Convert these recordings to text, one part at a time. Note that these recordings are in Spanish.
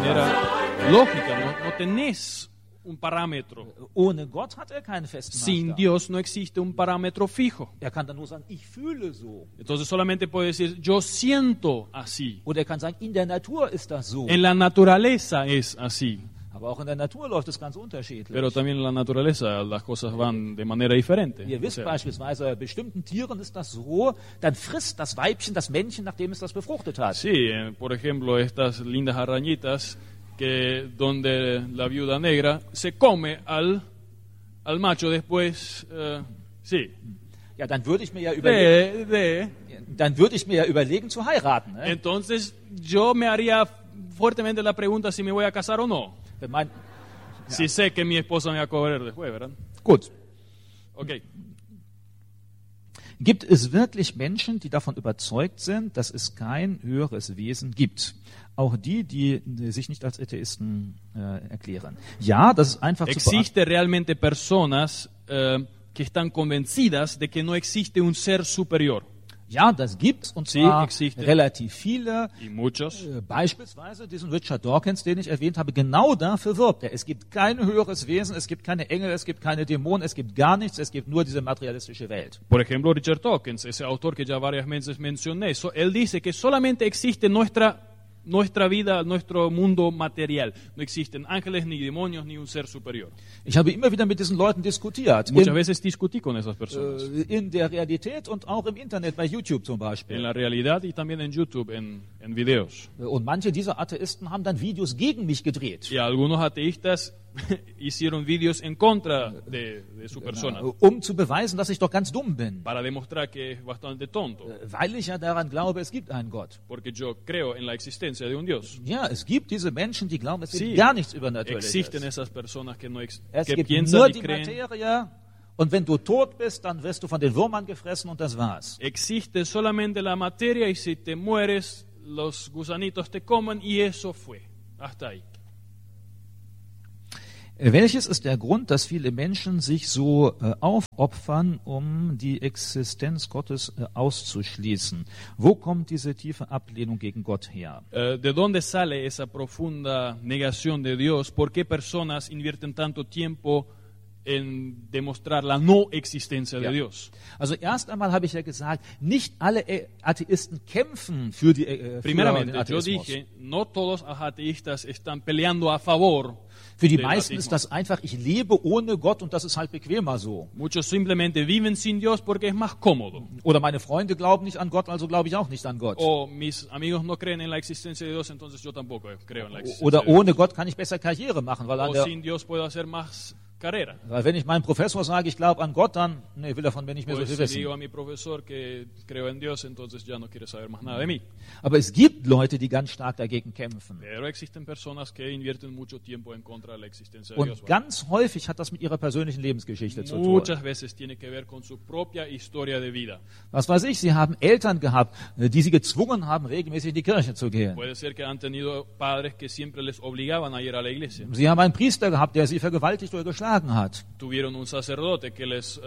manera lógica, no tenés un parámetro. Ohne Gott hat keinen festen Sin Maßstab. Dios no existe un parámetro fijo. Kann dann nur sagen, ich fühle so. Entonces solamente puede decir, yo siento así. Oder kann sagen, in der Natur ist das so. En la naturaleza es así. Aber auch in der Natur läuft es ganz unterschiedlich. Pero también en la naturaleza las cosas van de manera diferente. Ihr O wisst sea, beispielsweise, bei bestimmten Tieren ist das so, dann frisst das Weibchen das Männchen, nachdem es das befruchtet hat. sí, por ejemplo, estas lindas arañitas que donde la viuda negra se come al macho después, sí, Ja, dann würde ich mir ja überlegen, zu heiraten. Ne? Entonces yo me haría fuertemente la pregunta si me voy a casar o no. Wenn mein, Si sé que mi esposa me va a coger después, ¿verdad? gut. Ok. Gibt es wirklich Menschen, die davon überzeugt sind, dass es kein höheres Wesen gibt? Auch die sich nicht als Atheisten erklären. Ja, das ist einfach zu ¿Existe realmente personas que están convencidas de que no existe un ser superior? Ja, das gibt's und Sí, zwar existe. relativ viele. Y muchos. Beispielsweise diesen Richard Dawkins, den ich erwähnt habe, genau dafür wirbt er. Es gibt kein höheres Wesen, es gibt keine Engel, es gibt keine Dämonen, es gibt gar nichts, es gibt nur diese materialistische Welt. Por ejemplo, Richard Dawkins, ese autor que ya varias veces mencioné, él dice que solamente existe nuestra vida, nuestro mundo material. No existen ángeles, ni demonios, ni un ser superior. Ich habe immer wieder mit diesen Leuten diskutiert. Muchas veces discutí con esas personas. In der Realität und auch im Internet, bei YouTube zum En Beispiel. la realidad y también en YouTube, en videos. Und manche dieser Atheisten haben dann Videos gegen mich gedreht, Y algunos ateístas hicieron videos en contra de su persona, um zu beweisen, dass ich doch ganz dumm bin. para demostrar que es bastante tonto, Weil ich ja daran glaube, es gibt einen Gott. porque yo creo en la existencia de un Dios. Ja, es gibt diese Menschen, die glauben, es gibt Sí, gar nichts Übernatürliches. existen esas personas que Es que gibt piensan nur y die creen. Materie und wenn du tot bist, dann wirst du von den Würmern gefressen und das war's. Existe solamente la materia y si te mueres, los gusanitos te comen y eso fue. Hasta ahí. Welches ist der Grund, dass viele Menschen sich so aufopfern, um die Existenz Gottes auszuschließen? Wo kommt diese tiefe Ablehnung gegen Gott her? ¿De dónde sale esa profunda negación de Dios? ¿Por qué personas invierten tanto tiempo en demostrar la no existencia de Dios? Also erst einmal habe ich ja gesagt, nicht alle Atheisten kämpfen für den Primeramente, yo Atheismus. dije, no todos los ateístas están peleando a favor. Für die del meisten ateísmo. ist das einfach, ich lebe ohne Gott und das ist halt bequemer so. Muchos simplemente viven sin Dios porque es más cómodo. Oder meine Freunde glauben nicht an Gott, also glaube ich auch nicht an Gott. O mis amigos no creen en la existencia de Dios, entonces yo tampoco creo en la existencia Oder de Dios. ohne Gott kann ich besser Karriere machen, weil, O sin Dios puedo hacer más carrera. weil wenn ich meinem Professor sage, ich glaube an Gott, dann will er von mir nicht mehr so Pues viel si wissen. digo a mi profesor que creo en Dios, entonces ya no quiere saber más nada de mí. Aber es gibt Leute, die ganz stark dagegen kämpfen. Pero existen personas que invierten mucho tiempo en contra de la existencia de Dios. Und ganz häufig hat das mit ihrer persönlichen Lebensgeschichte zu tun. Muchas veces tiene que ver con su propia historia de vida. Was weiß ich, sie haben Eltern gehabt, die sie gezwungen haben, regelmäßig in die Kirche zu gehen. Puede ser que han tenido padres que siempre les obligaban a ir a la iglesia. Sie haben einen Priester gehabt, der sie vergewaltigt oder geschlagen hat. Tuvieron un sacerdote que les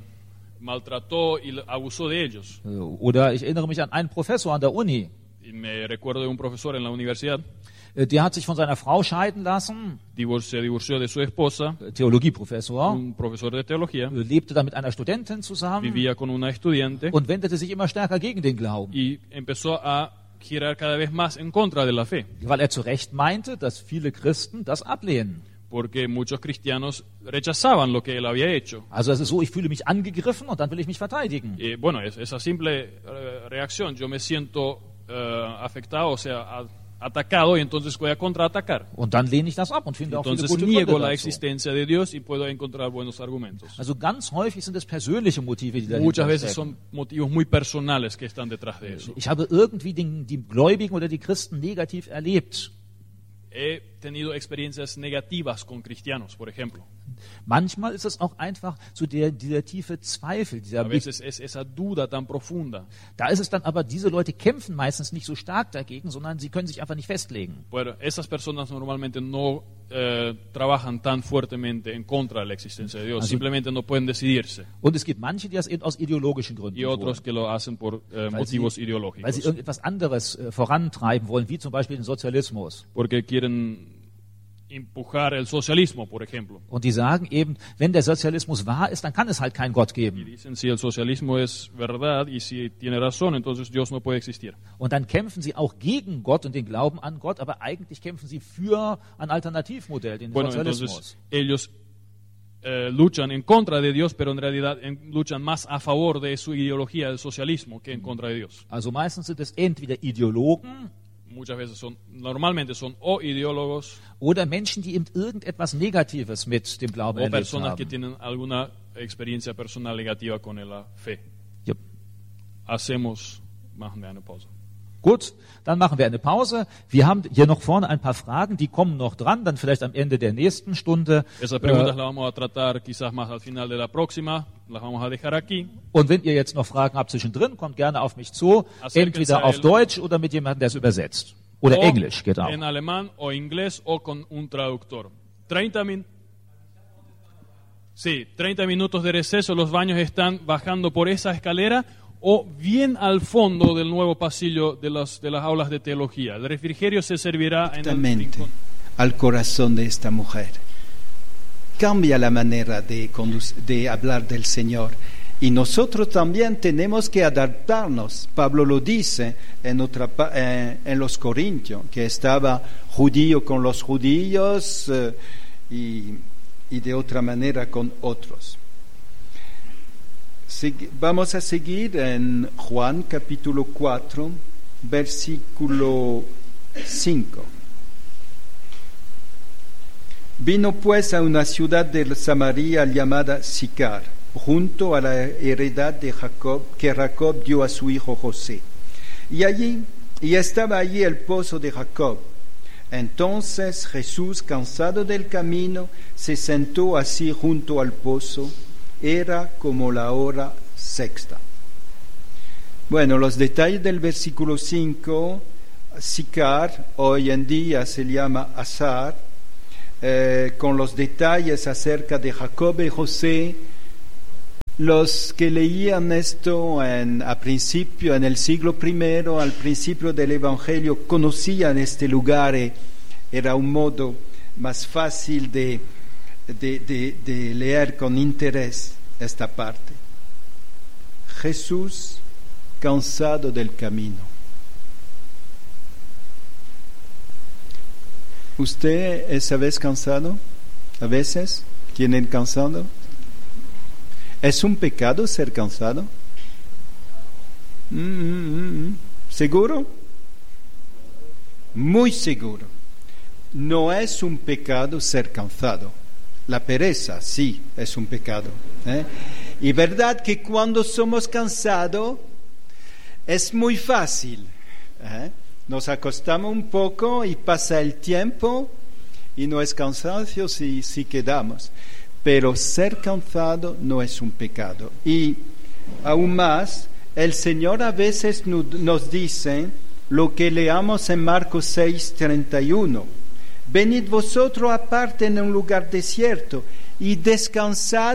maltrató y abusó de ellos. Oder ich erinnere mich an einen Professor an der Uni. Y me recuerdo de un profesor en la universidad, Der hat sich von seiner Frau scheiden lassen, se divorció de su esposa, Theologieprofessor, un profesor de teología, lebte dann mit einer Studentin zusammen vivía con una estudiante und wendete sich immer stärker gegen den Glauben, y empezó a girar cada vez más en contra de la fe, weil er zu Recht meinte, dass viele Christen das ablehnen. porque muchos cristianos rechazaban lo que él había hecho. Also es ist so, ich fühle mich angegriffen und dann will ich mich verteidigen. Bueno, esa simple reacción, yo me siento afectado, o sea, atacado, y entonces voy a contraatacar. Und dann lehne ich das ab und finde auch viele Entonces gute niego Gründe la dazu. existencia de Dios y puedo encontrar buenos argumentos. Also ganz häufig sind es persönliche Motive, die Muchas dahinter veces stecken. son motivos muy personales que están detrás de eso. Ich habe irgendwie die Gläubigen oder die Christen negativ erlebt. He tenido experiencias negativas con cristianos, por ejemplo. Manchmal ist es auch einfach so dieser tiefe Zweifel, A veces es esa duda tan profunda. Da ist es dann aber, diese Leute kämpfen meistens nicht so stark dagegen, sondern sie können sich einfach nicht festlegen. Bueno, esas personas normalmente no trabajan tan fuertemente en contra de la existencia de Dios, simplemente no pueden decidirse. Und es gibt manche, die das eben aus ideologischen Gründen Y otros tun, que lo hacen por motivos weil sie ideológicos, irgendetwas anderes vorantreiben wollen, wie zum Beispiel den Sozialismus. porque quieren empujar el socialismo, por ejemplo. Und die sagen eben, wenn der Sozialismus wahr ist, dann kann es halt keinen Gott Y geben. dicen, si el socialismo es verdad y si tiene razón, entonces Dios no puede existir. Und dann kämpfen sie auch gegen Gott und den Glauben an Gott, aber eigentlich kämpfen sie für ein Alternativmodell, den Bueno, Sozialismus. entonces ellos luchan en contra de Dios, pero en realidad luchan más a favor de su ideología del socialismo que en contra de Dios. Also meistens sind es entweder Ideologen Muchas veces normalmente son o ideólogos oder Menschen, die eben irgendetwas Negatives mit dem Glauben o erlebt personas que haben. tienen alguna experiencia personal negativa con la fe. Ja. Machen wir eine Pause. Gut, dann machen wir eine Pause. Wir haben hier noch vorne ein paar Fragen, die kommen noch dran, dann vielleicht am Ende der nächsten Stunde. Esas preguntas las vamos a tratar quizás más al final de la próxima, las vamos a dejar aquí. Und wenn ihr jetzt noch Fragen habt zwischendrin, kommt gerne auf mich zu, Acérquense entweder a auf él. Deutsch oder mit jemandem, der es übersetzt. Oder O Englisch geht auch. en alemán o inglés o con un traductor. 30 minutos de receso, los baños están bajando por esa escalera o bien al fondo del nuevo pasillo de las aulas de teología. El refrigerio se servirá en el Exactamente rincón. al corazón de esta mujer. Cambia la manera de hablar del Señor. Y nosotros también tenemos que adaptarnos. Pablo lo dice en los Corintios, que estaba judío con los judíos y de otra manera con otros. Vamos a seguir en Juan capítulo 4, versículo 5. Vino pues a una ciudad de Samaria llamada Sicar, junto a la heredad de Jacob, que Jacob dio a su hijo José. Y estaba allí el pozo de Jacob. Entonces Jesús, cansado del camino, se sentó así junto al pozo. Era como la hora sexta. Bueno, los detalles del versículo 5, Sicar, hoy en día se llama Azar, con los detalles acerca de Jacob y José. Los que leían esto a principio, en el siglo I, al principio del Evangelio, conocían este lugar. Era un modo más fácil de leer con interés esta parte. Jesús, cansado del camino. ¿Usted es a veces cansado? ¿A veces tienen cansado? ¿Es un pecado ser cansado? ¿Seguro? Muy seguro. No es un pecado ser cansado. La pereza sí es un pecado. Y verdad que cuando somos cansados es muy fácil. Nos acostamos un poco y pasa el tiempo y no es cansancio si quedamos. Pero ser cansado no es un pecado. Y aún más, el Señor a veces nos dice lo que leamos en Marcos 6:31. Venid vosotros aparte en un lugar desierto y descansad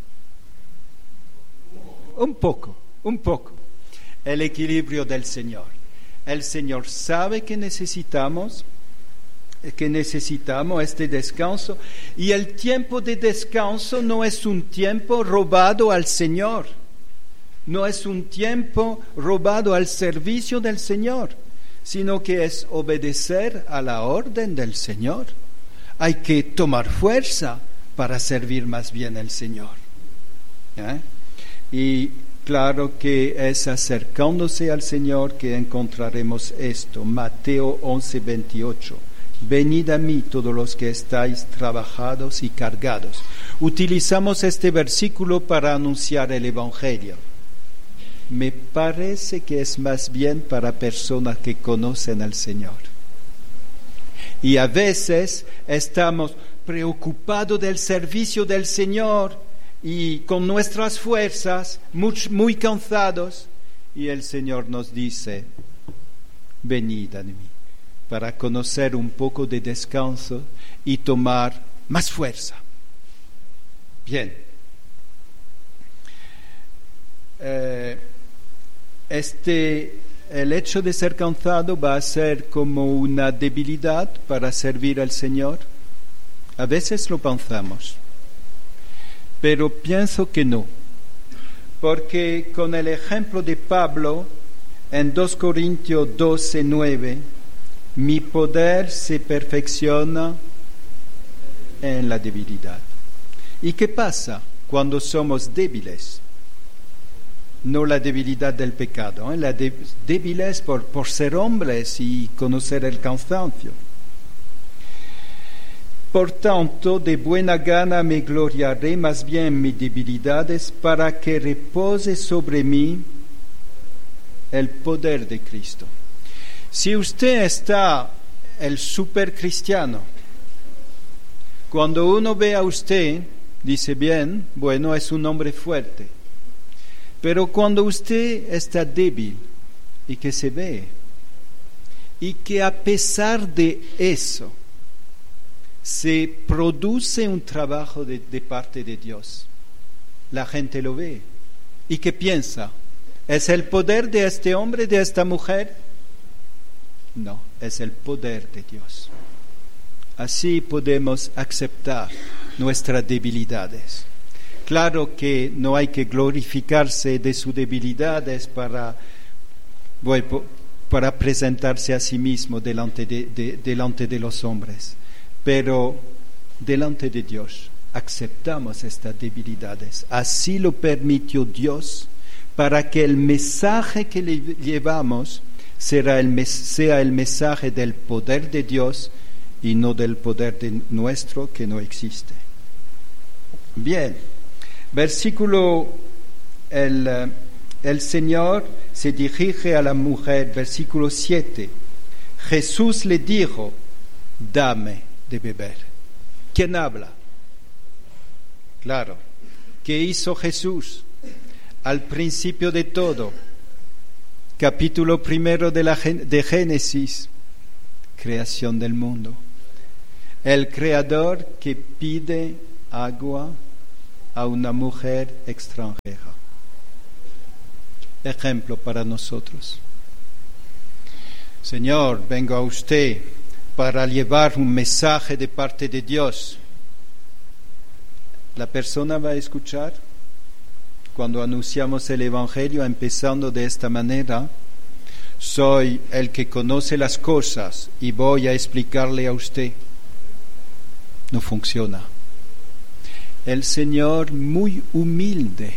un poco. El equilibrio del Señor. El Señor sabe que necesitamos este descanso, y el tiempo de descanso no es un tiempo robado al Señor, no es un tiempo robado al servicio del Señor, sino que es obedecer a la orden del Señor. Hay que tomar fuerza para servir más bien al Señor. Y claro que es acercándose al Señor que encontraremos esto. Mateo 11:28. Venid a mí todos los que estáis trabajados y cargados. Utilizamos este versículo para anunciar el Evangelio. Me parece que es más bien para personas que conocen al Señor. Y a veces estamos preocupados del servicio del Señor y con nuestras fuerzas, muy cansados, y el Señor nos dice, venid a mí, para conocer un poco de descanso y tomar más fuerza. Bien. El hecho de ser cansado va a ser como una debilidad para servir al Señor. A veces lo pensamos, pero pienso que no, porque con el ejemplo de Pablo en 2 Corintios 12:9, mi poder se perfecciona en la debilidad. ¿Y qué pasa cuando somos débiles? No la debilidad del pecado, la debilidad por ser hombres y conocer el cansancio. Por tanto, de buena gana me gloriaré más bien en mis debilidades para que repose sobre mí el poder de Cristo. Si usted está el supercristiano, cuando uno ve a usted, dice bien, bueno, es un hombre fuerte. Pero cuando usted está débil y que se ve, y que a pesar de eso se produce un trabajo de parte de Dios, la gente lo ve. ¿Y qué piensa? ¿Es el poder de este hombre, de esta mujer? No, es el poder de Dios. Así podemos aceptar nuestras debilidades. Claro que no hay que glorificarse de sus debilidades para presentarse a sí mismo delante de los hombres, pero delante de Dios aceptamos estas debilidades. Así lo permitió Dios para que el mensaje que le llevamos sea el mensaje del poder de Dios y no del poder nuestro que no existe. Bien. Versículo, el Señor se dirige a la mujer, versículo 7. Jesús le dijo, dame de beber. ¿Quién habla? Claro, ¿qué hizo Jesús? Al principio de todo, capítulo 1 de Génesis, creación del mundo. El Creador que pide agua a una mujer extranjera. Ejemplo para nosotros. Señor, vengo a usted para llevar un mensaje de parte de Dios. ¿La persona va a escuchar? Cuando anunciamos el Evangelio empezando de esta manera, soy el que conoce las cosas y voy a explicarle a usted. No funciona. El Señor muy humilde,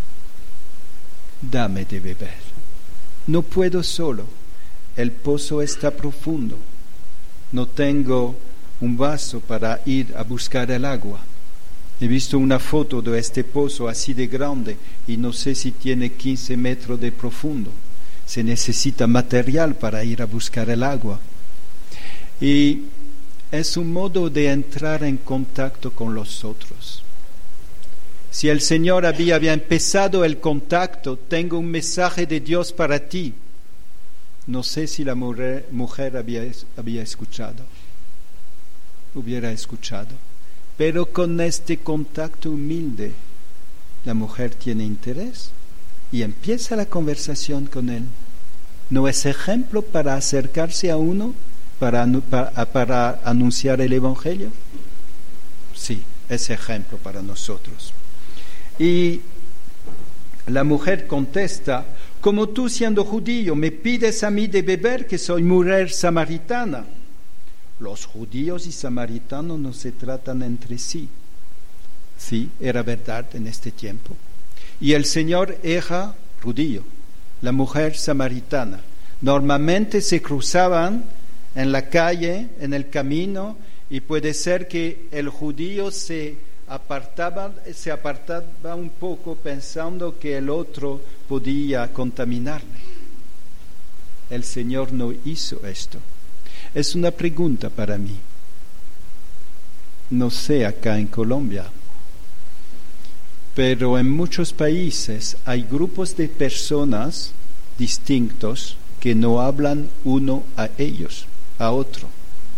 dame de beber. No puedo solo, el pozo está profundo. No tengo un vaso para ir a buscar el agua. He visto una foto de este pozo así de grande y no sé si tiene 15 metros de profundo. Se necesita material para ir a buscar el agua. Y es un modo de entrar en contacto con los otros. Si el Señor había empezado el contacto, tengo un mensaje de Dios para ti. No sé si la mujer había escuchado, hubiera escuchado. Pero con este contacto humilde, la mujer tiene interés y empieza la conversación con él. ¿No es ejemplo para acercarse a uno, para anunciar el Evangelio? Sí, es ejemplo para nosotros. Y la mujer contesta, como tú siendo judío me pides a mí de beber que soy mujer samaritana. Los judíos y samaritanos no se tratan entre sí. Sí, era verdad en este tiempo. Y el Señor era judío, la mujer samaritana. Normalmente se cruzaban en la calle, en el camino, y puede ser que el judío se apartaba un poco pensando que el otro podía contaminarle. El Señor no hizo esto. Es una pregunta para mí. no sé acá en Colombia, pero en muchos países hay grupos de personas distintos que no hablan uno a ellos, a otro.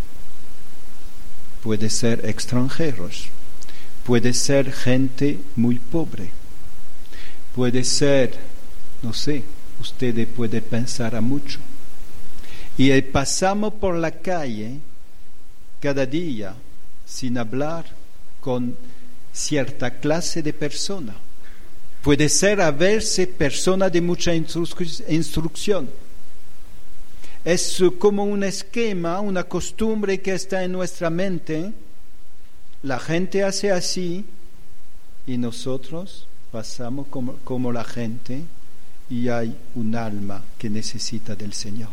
Puede ser extranjeros, puede ser gente muy pobre, puede ser, no sé, ustedes pueden pensar a mucho. Y pasamos por la calle cada día sin hablar con cierta clase de persona. Puede ser a verse persona de mucha instrucción. Es como un esquema, una costumbre que está en nuestra mente. La gente hace así y nosotros pasamos como la gente, y hay un alma que necesita del Señor.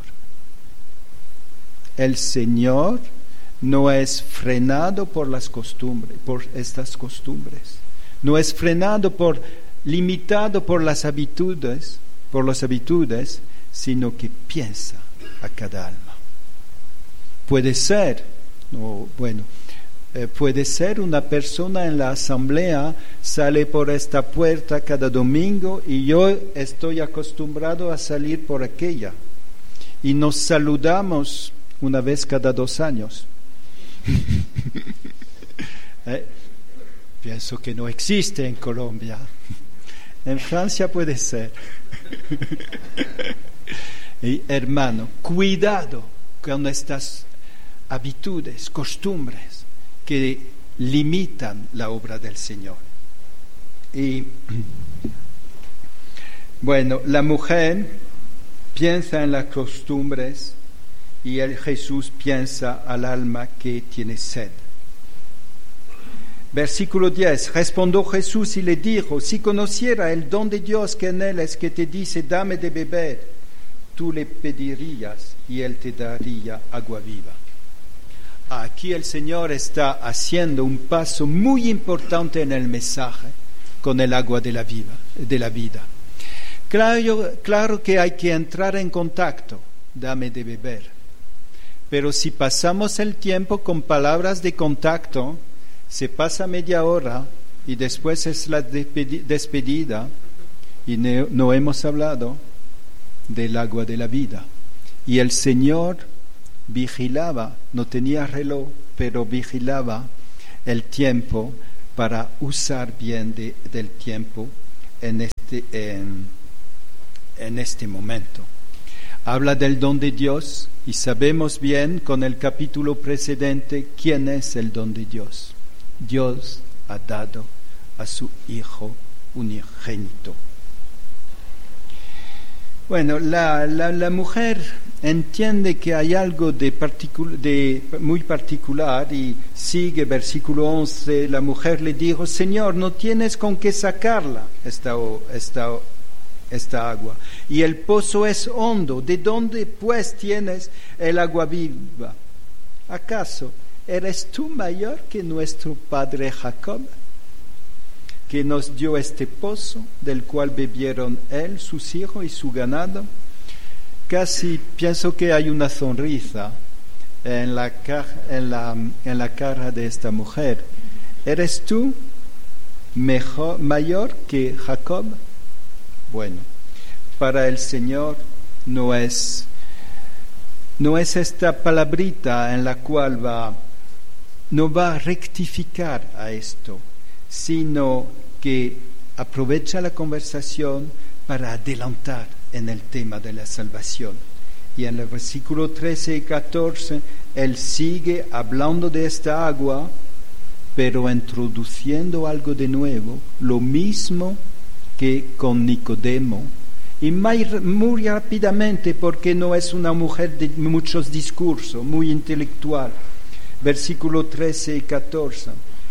El Señor no es frenado por las costumbres, por estas costumbres. No es frenado limitado por las habitudes, sino que piensa a cada alma. Puede ser una persona en la asamblea, sale por esta puerta cada domingo y yo estoy acostumbrado a salir por aquella. Y nos saludamos una vez cada 2 años. Pienso que no existe en Colombia. En Francia puede ser. Y, hermano, cuidado con estas habitudes, costumbres que limitan la obra del Señor. Y bueno, la mujer piensa en las costumbres y Jesús piensa al alma que tiene sed. Versículo 10. Respondió Jesús y le dijo: si conociera el don de Dios que en él es, que te dice dame de beber, tú le pedirías y él te daría agua viva. Aquí el Señor está haciendo un paso muy importante en el mensaje con el agua de la vida. Claro que hay que entrar en contacto, dame de beber. Pero si pasamos el tiempo con palabras de contacto, se pasa media hora y después es la despedida y no hemos hablado del agua de la vida. Y el Señor vigilaba, no tenía reloj, pero vigilaba el tiempo para usar bien del tiempo en este momento. Habla del don de Dios y sabemos bien con el capítulo precedente quién es el don de Dios. Dios ha dado a su Hijo unigénito. Bueno, la mujer entiende que hay algo de muy particular y sigue versículo 11. La mujer le dijo: Señor, no tienes con qué sacarla esta agua, y el pozo es hondo. ¿De dónde pues tienes el agua viva? ¿Acaso eres tú mayor que nuestro padre Jacob, que nos dio este pozo, del cual bebieron él, sus hijos y su ganado? Casi pienso que hay una sonrisa en la cara de esta mujer. ¿Eres tú mayor que Jacob? Bueno, para el Señor no es esta palabrita en la cual no va a rectificar a esto, sino que aprovecha la conversación para adelantar en el tema de la salvación. Y en el versículo 13 y 14, él sigue hablando de esta agua, pero introduciendo algo de nuevo, lo mismo que con Nicodemo, y muy rápidamente, porque no es una mujer de muchos discursos, muy intelectual. Versículo 13 y 14.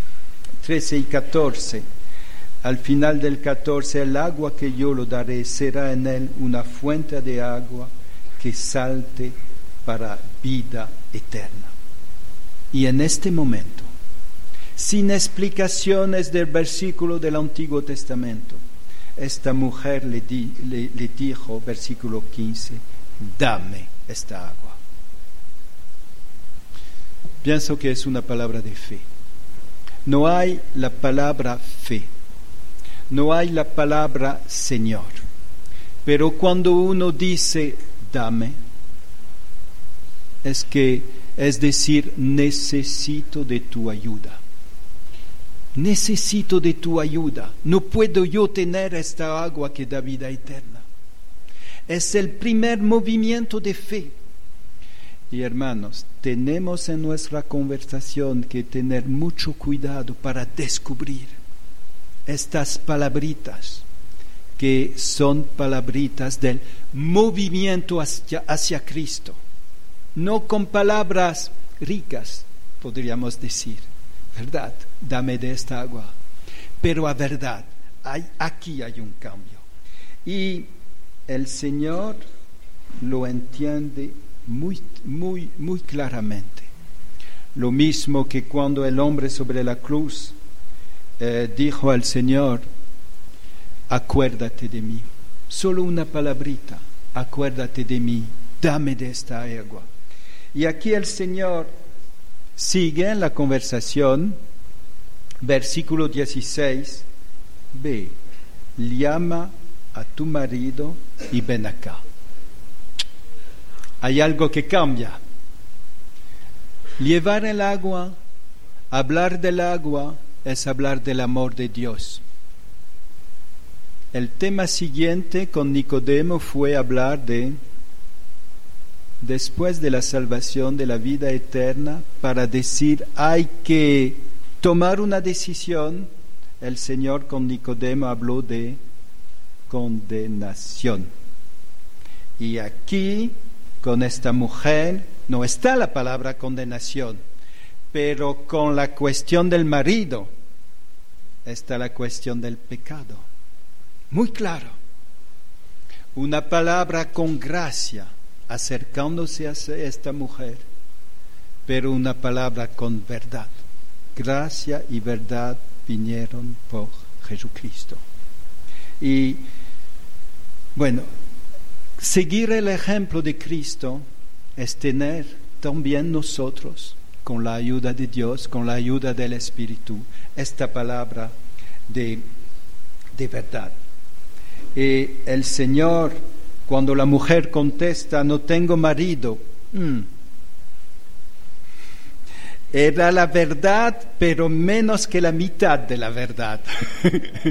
Al final del 14, el agua que yo lo daré será en él una fuente de agua que salte para vida eterna. Y en este momento, sin explicaciones del versículo del Antiguo Testamento, esta mujer le dijo, versículo 15, dame esta agua. Pienso que es una palabra de fe. no hay la palabra fe, no hay la palabra Señor. Pero cuando uno dice dame, es decir, necesito de tu ayuda. Necesito de tu ayuda. No puedo yo tener esta agua que da vida eterna. Es el primer movimiento de fe. Y hermanos, tenemos en nuestra conversación que tener mucho cuidado para descubrir estas palabritas, que son palabritas del movimiento hacia Cristo. No con palabras ricas, podríamos decir, ¿verdad? Dame de esta agua. Pero a verdad, aquí hay un cambio. Y el Señor lo entiende muy, muy, muy claramente. Lo mismo que cuando el hombre sobre la cruz dijo al Señor, acuérdate de mí. Solo una palabrita, acuérdate de mí, dame de esta agua. Y aquí el Señor sigue en la conversación, versículo 16, ve, llama a tu marido y ven acá. Hay algo que cambia. Llevar el agua, hablar del agua, es hablar del amor de Dios. El tema siguiente con Nicodemo fue hablar de, después de la salvación, de la vida eterna, para decir, hay que tomar una decisión. El Señor con Nicodemo habló de condenación. Y aquí, con esta mujer, no está la palabra condenación, pero con la cuestión del marido está la cuestión del pecado. Muy claro. Una palabra con gracia, acercándose a esta mujer, pero una palabra con verdad. Gracia y verdad vinieron por Jesucristo. Y bueno, seguir el ejemplo de Cristo es tener también nosotros, con la ayuda de Dios, con la ayuda del Espíritu, esta palabra de verdad. Y el Señor, cuando la mujer contesta, no tengo marido, era la verdad, pero menos que la mitad de la verdad.